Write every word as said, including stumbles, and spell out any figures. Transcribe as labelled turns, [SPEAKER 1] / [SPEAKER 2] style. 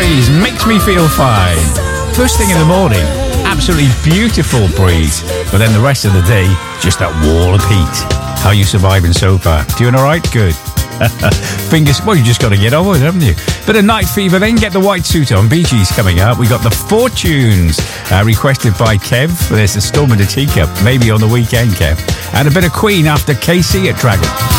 [SPEAKER 1] breeze makes me feel fine. First thing in the morning, absolutely beautiful breeze. But then the rest of the day, just that wall of heat. How are you surviving so far? Doing all right? Good. Fingers, well, you just got to get on with it, haven't you? Bit of Night Fever, then get the white suit on. Bee Gees coming up. We got the Fortunes, uh, requested by Kev. There's the Storm in the Teacup, maybe on the weekend, Kev. And a bit of Queen after K C at Dragon.